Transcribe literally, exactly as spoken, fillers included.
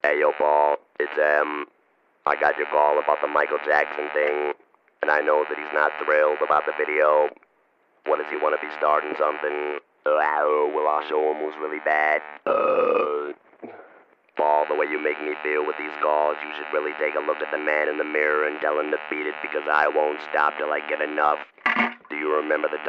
Hey, yo, Paul, it's, um, I got your call about the Michael Jackson thing, and I know that he's not thrilled about the video. What, does he want to be starting something? Uh, well, I'll show him who's really bad. Uh, Paul, the way you make me feel with these calls, you should really take a look at the man in the mirror and tell him to beat it, because I won't stop till I get enough. Do you remember the